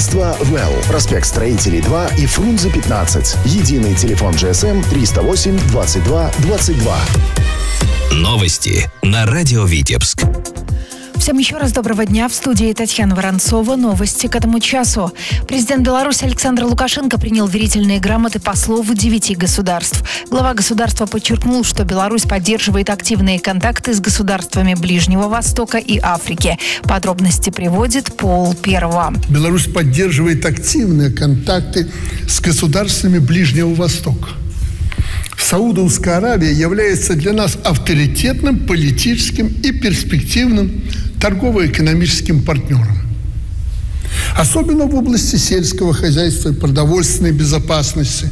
Агентство «Well». Проспект Строителей 2 и Фрунзе 15. Единый телефон GSM 308 22 22. Новости на радио Витебск. Всем еще раз доброго дня. В студии Татьяна Воронцова. Новости к этому часу. Президент Беларуси Александр Лукашенко принял верительные грамоты послов 9 государств. Глава государства подчеркнул, что Беларусь поддерживает активные контакты с государствами Ближнего Востока и Африки. Подробности приводит Пол Первого. Беларусь поддерживает активные контакты с государствами Ближнего Востока. Саудовская Аравия является для нас авторитетным, политическим и перспективным торгово-экономическим партнером. Особенно в области сельского хозяйства и продовольственной безопасности,